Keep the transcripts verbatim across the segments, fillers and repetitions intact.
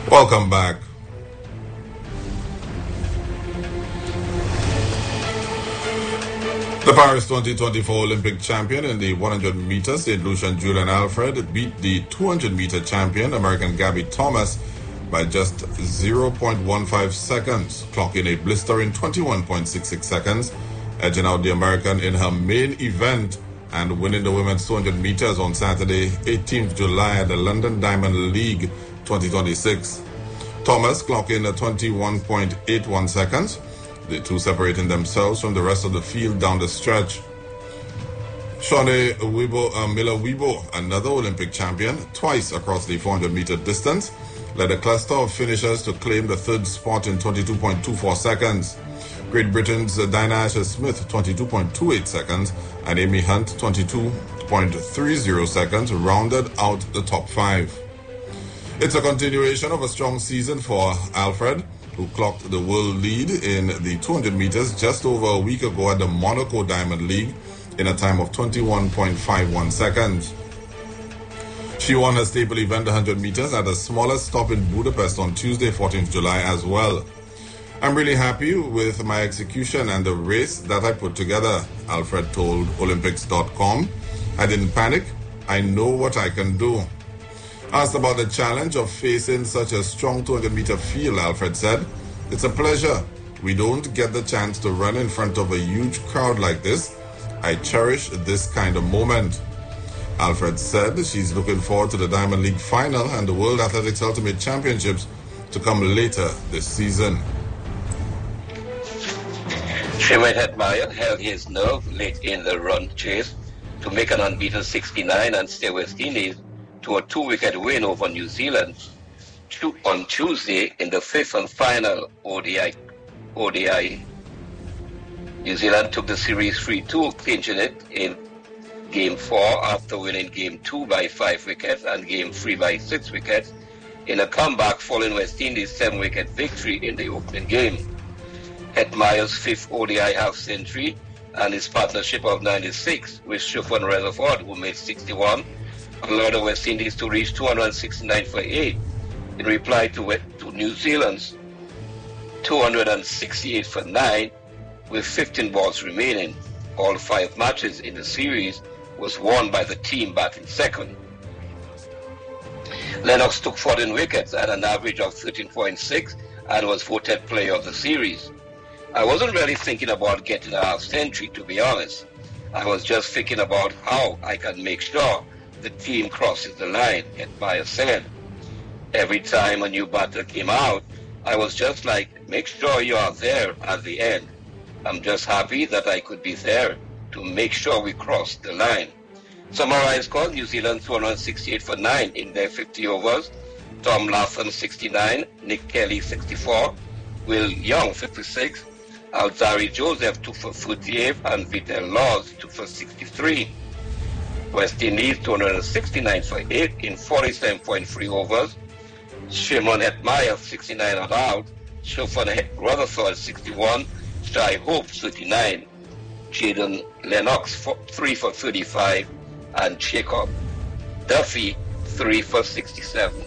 Welcome back. The Paris twenty twenty-four Olympic champion in the one hundred meters, Saint Lucian Julian Alfred, beat the two hundred meter champion, American Gabby Thomas, by just zero point one five seconds, clocking a blistering twenty-one point six six seconds, edging out the American in her main event and winning the women's two hundred meters on Saturday, eighteenth of July at the London Diamond League twenty twenty-six. Thomas clocking twenty-one point eight one seconds, the two separating themselves from the rest of the field down the stretch. Shawnee Weibo, uh, Miller-Weibo, another Olympic champion, twice across the four hundred meter distance, led a cluster of finishers to claim the third spot in twenty-two point two four seconds. Great Britain's uh, Dinah Asher-Smith, twenty-two point two eight seconds, and Amy Hunt, twenty-two point three zero seconds, rounded out the top five. It's a continuation of a strong season for Alfred, who clocked the world lead in the two hundred meters just over a week ago at the Monaco Diamond League in a time of twenty-one point five one seconds. She won her staple event, one hundred meters, at a smaller stop in Budapest on Tuesday, fourteenth of July as well. I'm really happy with my execution and the race that I put together, Alfred told Olympics dot com. I didn't panic. I know what I can do. Asked about the challenge of facing such a strong two hundred meter field, Alfred said, "It's a pleasure. We don't get the chance to run in front of a huge crowd like this. I cherish this kind of moment." Alfred said she's looking forward to the Diamond League final and the World Athletics Ultimate Championships to come later this season. Sherman Hetmyer held his nerve late in the run chase to make an unbeaten sixty-nine and steer West Indies to a two-wicket win over New Zealand on Tuesday in the fifth and final O D I. O D I. New Zealand took the series three two, clinching it in Game four after winning Game two by five wickets and Game three by six wickets in a comeback following West Indies' seven-wicket victory in the opening game. Hetmyer's fifth O D I half-century and his partnership of ninety-six with Shufan Rutherford, who made sixty-one, allowed the West Indies to reach two hundred sixty-nine for eight in reply to, to New Zealand's two hundred sixty-eight for nine with fifteen balls remaining. All five matches in the series was won by the team batting second. Lennox took fourteen wickets at an average of thirteen point six and was voted player of the series. I wasn't really thinking about getting a half century, to be honest. I was just thinking about how I can make sure the team crosses the line, Hetmyer said. Every time a new batter came out, I was just like, make sure you are there at the end. I'm just happy that I could be there to make sure we cross the line. Summarized scored New Zealand two hundred sixty-eight for nine in their fifty overs. Tom Latham sixty-nine, Nick Kelly sixty-four, Will Young fifty-six, Alzari Joseph two for forty-eight, and Vitel Laws two for sixty-three. West Indies two hundred sixty-nine for eight in forty-seven point three overs. Shimon Hetmyer sixty-nine not out, Shofan Rutherford sixty-one, Shai Hope thirty-nine, Jaden Lennox three for thirty-five, and Jacob Duffy three for sixty-seven.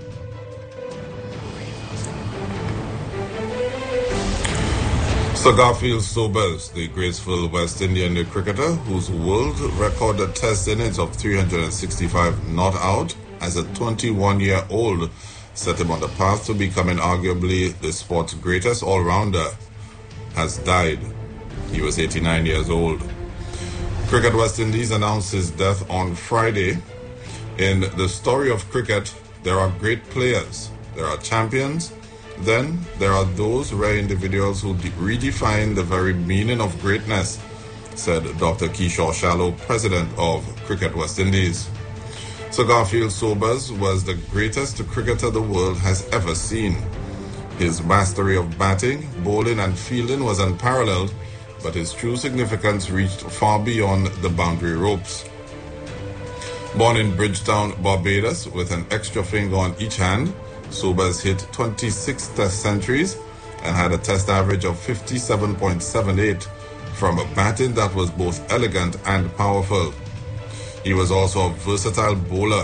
Sir Garfield Sobers, the graceful West Indian cricketer whose world record test innings of three hundred sixty-five not out as a twenty-one-year-old set him on the path to becoming arguably the sport's greatest all-rounder, has died. He was eighty-nine years old. Cricket West Indies announced his death on Friday. In the story of cricket, there are great players, there are champions, then there are those rare individuals who de- redefine the very meaning of greatness, said Doctor Kishore Shallow, president of Cricket West Indies. Sir Garfield Sobers was the greatest cricketer the world has ever seen. His mastery of batting, bowling and fielding was unparalleled, but his true significance reached far beyond the boundary ropes. Born in Bridgetown, Barbados, with an extra finger on each hand, Sobers hit twenty-six test centuries and had a test average of fifty-seven point seven eight from a batting that was both elegant and powerful. He was also a versatile bowler,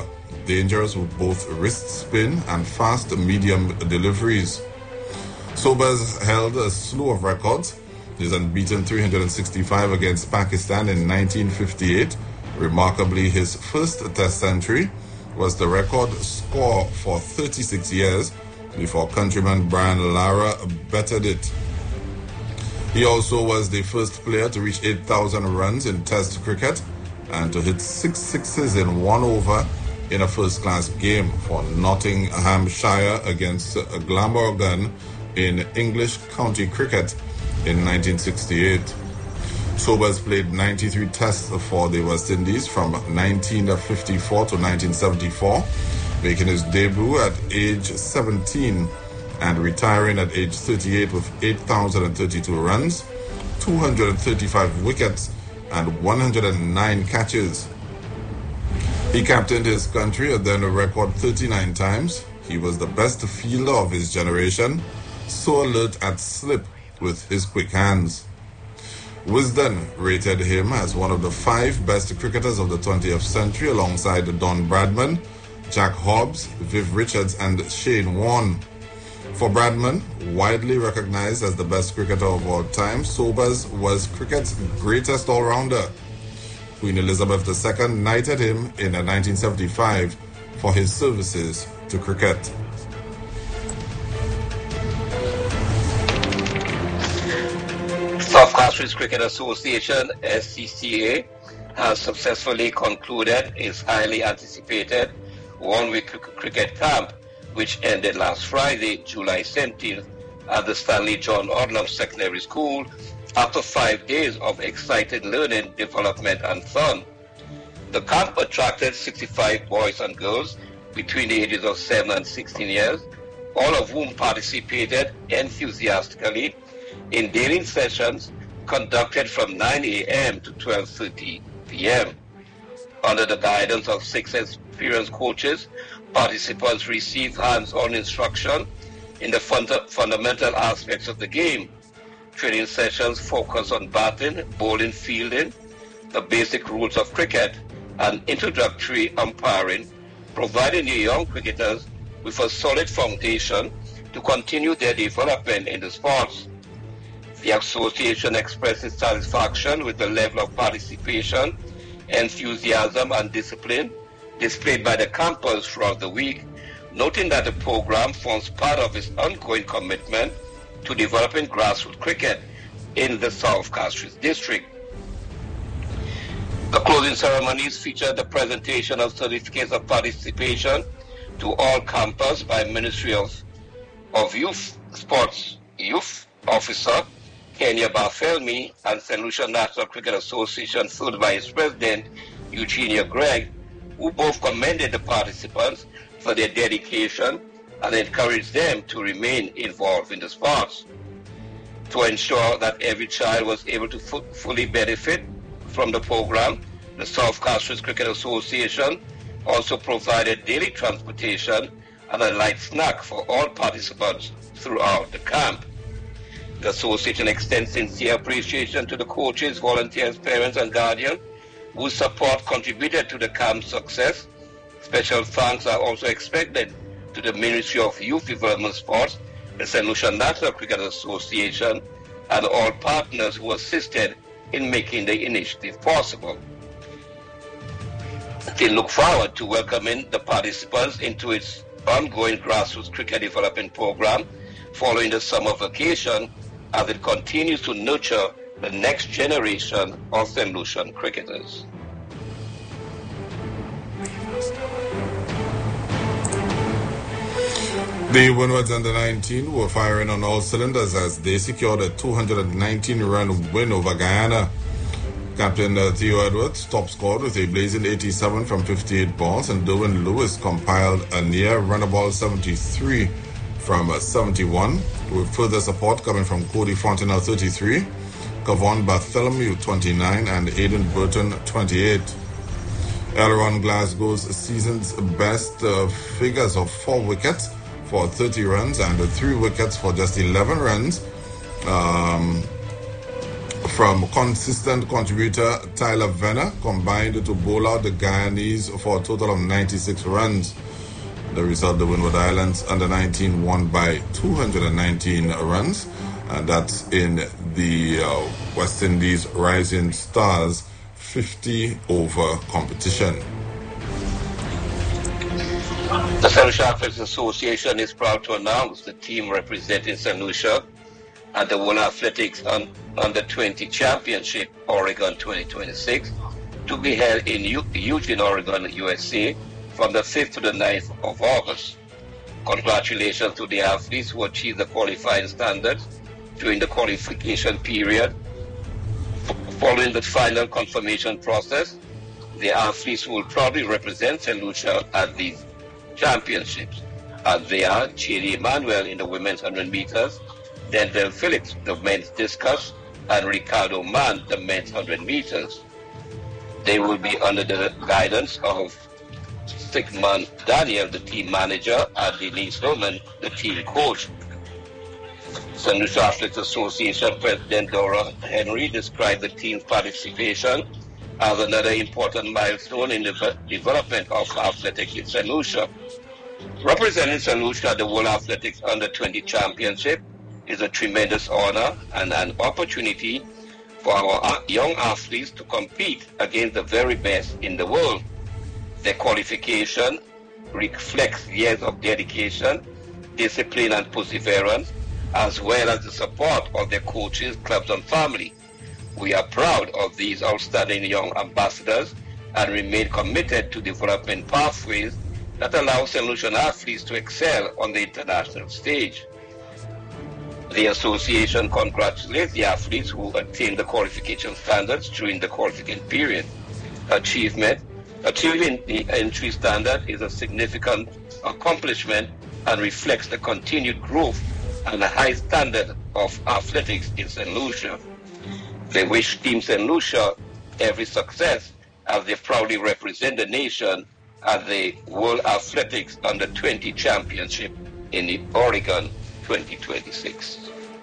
dangerous with both wrist spin and fast medium deliveries. Sobers held a slew of records. His unbeaten three hundred sixty-five against Pakistan in nineteen fifty-eight. Remarkably, his first Test century was the record score for thirty-six years before countryman Brian Lara bettered it. He also was the first player to reach eight thousand runs in Test cricket and to hit six sixes in one over in a first-class game for Nottinghamshire against Glamorgan in English county cricket in nineteen sixty-eight. Sobers played ninety-three tests for the West Indies from nineteen fifty-four to nineteen seventy-four, making his debut at age seventeen and retiring at age thirty-eight with eight thousand thirty-two runs, two hundred thirty-five wickets, and one hundred nine catches. He captained his country at then a record thirty-nine times. He was the best fielder of his generation, so alert at slip with his quick hands. Wisden rated him as one of the five best cricketers of the twentieth century alongside Don Bradman, Jack Hobbs, Viv Richards and Shane Warne. For Bradman, widely recognized as the best cricketer of all time, Sobers was cricket's greatest all-rounder. Queen Elizabeth the Second knighted him in nineteen seventy-five for his services to cricket. South Castries Cricket Association, S C C A, has successfully concluded its highly anticipated one-week cricket camp, which ended last Friday, July seventeenth, at the Stanley John Odlum Secondary School after five days of exciting learning, development, and fun. The camp attracted sixty-five boys and girls between the ages of seven and sixteen years, all of whom participated enthusiastically in daily sessions conducted from nine a.m. to twelve thirty p.m. Under the guidance of six experienced coaches, participants received hands-on instruction in the funda- fundamental aspects of the game. Training sessions focus on batting, bowling, fielding, the basic rules of cricket, and introductory umpiring, providing the young cricketers with a solid foundation to continue their development in the sports. The association expresses satisfaction with the level of participation, enthusiasm, and discipline displayed by the campers throughout the week, noting that the program forms part of its ongoing commitment to developing grassroots cricket in the South Castries district. The closing ceremonies featured the presentation of certificates of participation to all campers by Ministry of, of Youth, Sports, Youth Officer Kenya Barthelemy and Saint Lucia National Cricket Association third Vice President Eugenia Gregg, who both commended the participants for their dedication and encouraged them to remain involved in the sports. To ensure that every child was able to f- fully benefit from the program, the South Castries Cricket Association also provided daily transportation and a light snack for all participants throughout the camp. The association extends sincere appreciation to the coaches, volunteers, parents, and guardians whose support contributed to the camp's success. Special thanks are also expected to the Ministry of Youth Development Sports, the Saint Lucia National Cricket Association, and all partners who assisted in making the initiative possible. They look forward to welcoming the participants into its ongoing grassroots cricket development program following the summer vacation, as it continues to nurture the next generation of Saint Lucian cricketers. The Windwards under nineteen were firing on all cylinders as they secured a two hundred nineteen run win over Guyana. Captain uh, Theo Edwards top scored with a blazing eighty-seven from fifty-eight balls, and Derwin Lewis compiled a near runnable seventy-three from uh, seventy-one, with further support coming from Cody Fontenelle thirty-three, Kavon Bartholomew twenty-nine, and Aidan Burton twenty-eight. Elron Glasgow's season's best uh, figures of four wickets for thirty runs and uh, three wickets for just eleven runs. Um, from consistent contributor Tyler Venner combined to bowl out the Guyanese for a total of ninety-six runs. The result, the Windward Islands under nineteen won by two hundred nineteen runs, and that's in the uh, West Indies Rising Stars fifty over competition. The Saint Lucia Athletics Association is proud to announce the team representing Saint Lucia at the World Athletics Under twenty Championship Oregon twenty twenty-six to be held in Eugene, Oregon, U S A from the fifth to the ninth of August. Congratulations to the athletes who achieved the qualifying standards during the qualification period. Following the final confirmation process, the athletes will probably represent Saint Lucia at these championships, as they are J D Emmanuel in the women's one hundred meters, Denzel Phillips, the men's discus, and Ricardo Mann, the men's one hundred meters. They will be under the guidance of Sigmund Daniel, the team manager, and Denise Roman, the team coach. Saint Lucia Athletics Association President Dora Henry described the team's participation as another important milestone in the development of athletics in Saint Lucia. Representing Saint Lucia at the World Athletics Under twenty Championship is a tremendous honor and an opportunity for our young athletes to compete against the very best in the world. Their qualification reflects years of dedication, discipline, and perseverance, as well as the support of their coaches, clubs, and family. We are proud of these outstanding young ambassadors and remain committed to developing pathways that allow Saint Lucian athletes to excel on the international stage. The association congratulates the athletes who attained the qualification standards during the qualification period. Achievement Achieving the entry standard is a significant accomplishment and reflects the continued growth and the high standard of athletics in Saint Lucia. They wish Team Saint Lucia every success as they proudly represent the nation at the World Athletics Under twenty Championship in Oregon twenty twenty-six.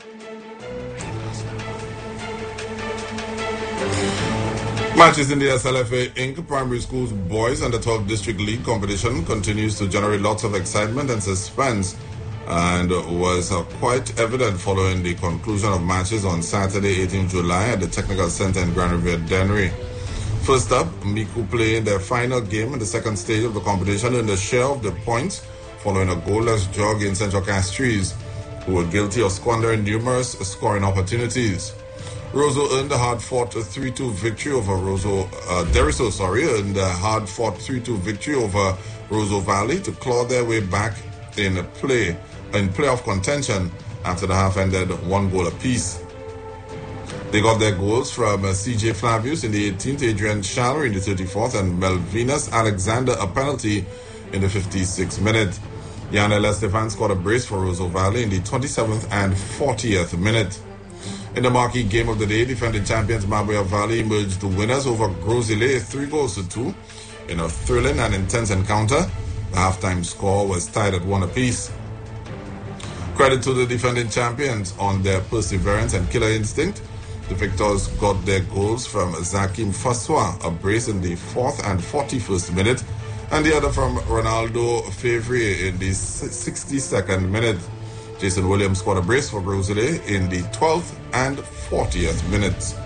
Matches in the S L F A Incorporated Primary Schools Boys Under twelve District League competition continues to generate lots of excitement and suspense, and was uh, quite evident following the conclusion of matches on Saturday, eighteenth July at the Technical Center in Grand Riviere, Dennery. First up, Miku played their final game in the second stage of the competition in the share of the points following a goalless jog in Central Castries, who were guilty of squandering numerous scoring opportunities. Roseau earned a hard-fought three two victory over Roseau, uh, Deriso, sorry, earned a hard-fought three two victory over Roseau Valley to claw their way back in play, in playoff contention after the half ended one goal apiece. They got their goals from uh, C J Flavius in the eighteenth, Adrian Schaller in the thirty-fourth, and Melvinus Alexander a penalty in the fifty-sixth minute. Yanela Stefan scored a brace for Roseau Valley in the twenty-seventh and fortieth minute. In the marquee game of the day, defending champions Mabwea Valley emerged the winners over Grosile, three goals to two. In a thrilling and intense encounter, the halftime score was tied at one apiece. Credit to the defending champions on their perseverance and killer instinct. The victors got their goals from Zakim Faswa, a brace in the fourth and forty-first minute, and the other from Ronaldo Favre in the sixty-second minute. Jason Williams scored a brace for Grosile in the twelfth and fortieth minutes.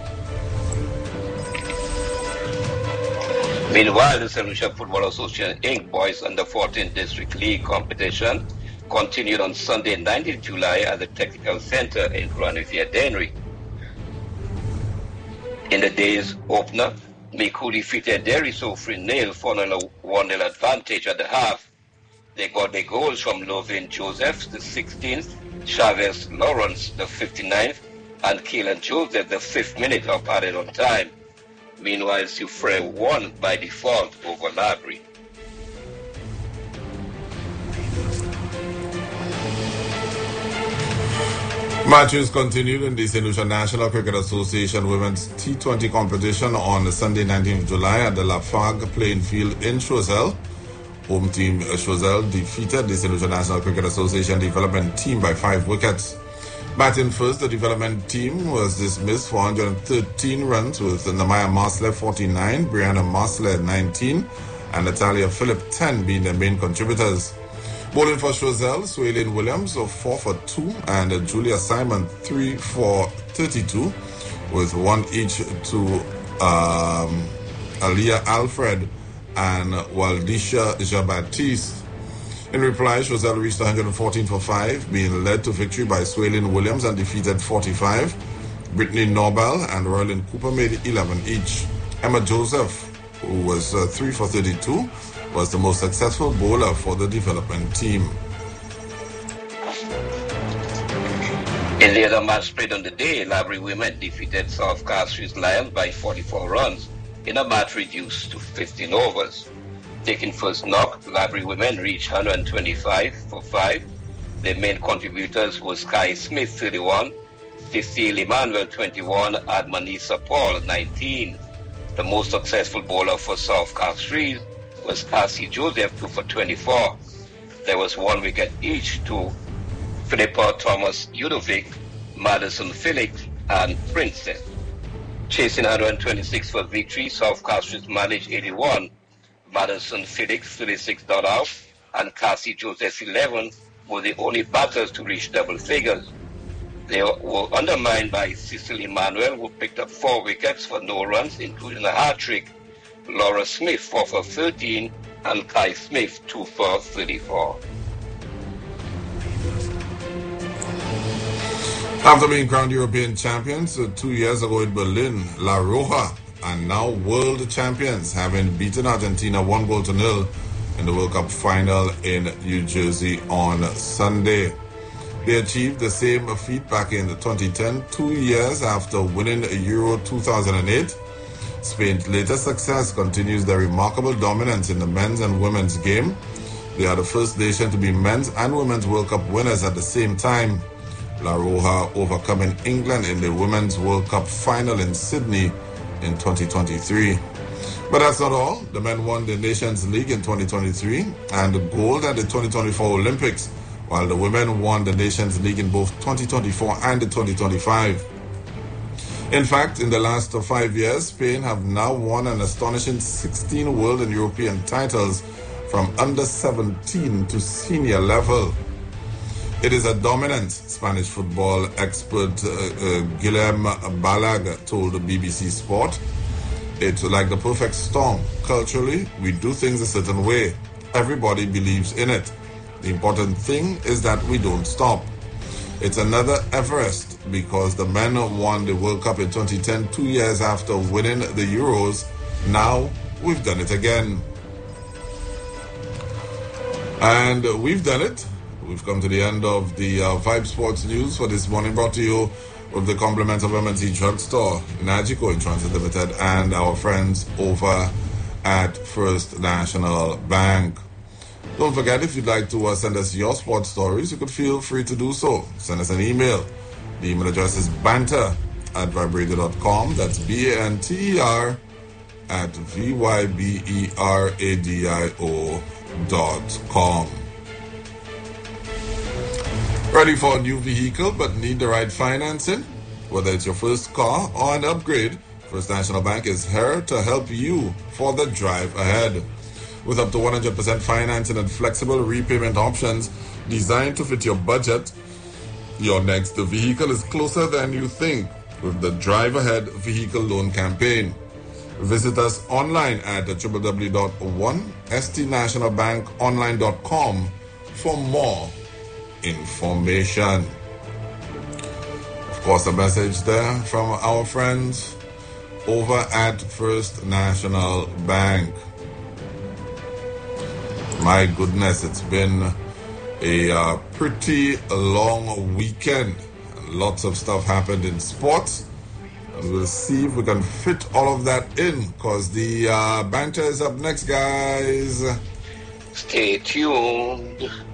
Meanwhile, the Saint Lucia Football Association Incorporated Boys Under fourteen District League competition continued on Sunday, nineteenth July at the Technical Center in Grand Riviere, Dennery. In the day's opener, Miku defeated Deriso three nil for a one nil advantage at the half. They got their goals from Lovin Joseph, the sixteenth, Chavez Lawrence, the fifty-ninth, and Keelan Joseph, the fifth minute of added on time. Meanwhile, Sufre won by default over Labrie. Matches continued in the Saint Lucia National Cricket Association Women's T twenty competition on Sunday, nineteenth July at the Lafargue playing field in Choiseul. Home team Choiseul defeated the Saint Lucia National Cricket Association development team by five wickets. Batting first, the development team was dismissed for one hundred thirteen runs with Namaya Marsler forty-nine, Brianna Marsler nineteen, and Natalia Phillip ten being the main contributors. Bowling for Choiseul, Swaylin Williams of four for two, and Julia Simon three for thirty-two, with one each to um, Aliyah Alfred and Waldisha Jean-Baptiste. In reply, Choiseul reached one hundred fourteen for five, being led to victory by Swaylin Williams and defeated forty-five. Brittany Norbel and Roylyn Cooper made eleven each. Emma Joseph, who was uh, three for thirty-two, was the most successful bowler for the development team. In the other match played on the day, Laborie women defeated South Castries Lions by forty-four runs in a match reduced to fifteen overs. Taking first knock, Laborie women reached one hundred twenty-five for five. Their main contributors were Sky Smith thirty-one, Cecile Emmanuel twenty-one, and Manisa Paul nineteen. The most successful bowler for South Castries was Cassie Joseph two for twenty-four. There was one wicket each to Philippa Thomas Udovic, Madison Felix, and Princess. Chasing one hundred twenty-six for victory, South Castries managed eighty-one. Madison Felix thirty-six not out, and Cassie Joseph eleven were the only batters to reach double figures. They were undermined by Cecily Emmanuel, who picked up four wickets for no runs, including a hat-trick, Laura Smith four for thirteen, and Kai Smith two for thirty-four. After being crowned European champions uh, two years ago in Berlin, La Roja are now world champions, having beaten Argentina one goal to nil in the World Cup final in New Jersey on Sunday. They achieved the same feat back in twenty ten, two years after winning Euro two thousand eight. Spain's latest success continues their remarkable dominance in the men's and women's game. They are the first nation to be men's and women's World Cup winners at the same time. La Roja overcoming England in the Women's World Cup final in Sydney in twenty twenty-three. But that's not all. The men won the Nations League in twenty twenty-three and gold at the twenty twenty-four Olympics, while the women won the Nations League in both twenty twenty-four and the twenty twenty-five. In fact, in the last five years, Spain have now won an astonishing sixteen world and European titles from under seventeen to senior level. It is a dominant, Spanish football expert uh, uh, Guillem Balag told the B B C Sport. It's like the perfect storm. Culturally, we do things a certain way. Everybody believes in it. The important thing is that we don't stop. It's another Everest because the men won the World Cup in twenty ten, two years after winning the Euros. Now we've done it again. And we've done it. We've come to the end of the uh, Vibe Sports News for this morning, brought to you with the compliments of M and T Drugstore, Nagico Insurance Limited, and our friends over at First National Bank. Don't forget, if you'd like to uh, send us your sports stories, you could feel free to do so. Send us an email. The email address is banter at vibradio dot com. That's B A N T E R at V Y B E R A D I O dot com. Ready for a new vehicle but need the right financing? Whether it's your first car or an upgrade, First National Bank is here to help you for the drive ahead. With up to one hundred percent financing and flexible repayment options designed to fit your budget, your next vehicle is closer than you think with the Drive Ahead Vehicle Loan Campaign. Visit us online at w w w dot one s t national bank online dot com for more information. Of course, a message there from our friends over at First National Bank. My goodness, it's been a uh, pretty long weekend. Lots of stuff happened in sports. And we'll see if we can fit all of that in, because the uh, banter is up next, guys. Stay tuned.